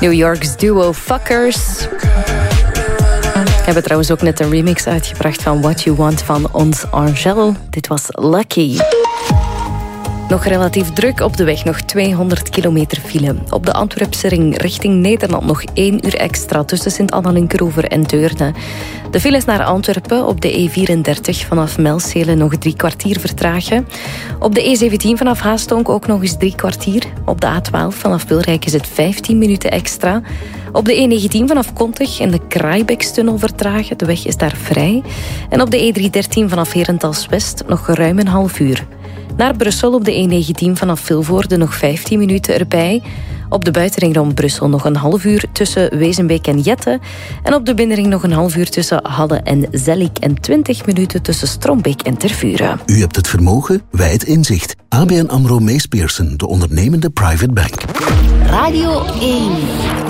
New York's duo Fuckers. We hebben trouwens ook net een remix uitgebracht van What You Want van Ons Angel. Dit was Lucky. Nog relatief druk op de weg, nog 200 kilometer file. Op de Antwerpse ring richting Nederland nog 1 uur extra tussen Sint-Anna-Linkeroever en Deurne. De files naar Antwerpen op de E34 vanaf Melcelen nog 3 kwartier vertragen. Op de E17 vanaf Haastonk ook nog eens 3 kwartier. Op de A12 vanaf Wilrijk is het 15 minuten extra. Op de E19 vanaf Kontig en de Kraaibekstunnel vertragen. De weg is daar vrij. En op de E313 vanaf Herentals-West nog ruim een half uur. Naar Brussel op de E19 vanaf Vilvoorde nog 15 minuten erbij. Op de buitenring rond Brussel nog een half uur tussen Wezenbeek en Jette. En op de binnenring nog een half uur tussen Halle en Zellik. En 20 minuten tussen Strombeek en Tervuren. U hebt het vermogen, wij het inzicht. ABN AMRO Mees Pierson, de ondernemende private bank. Radio 1.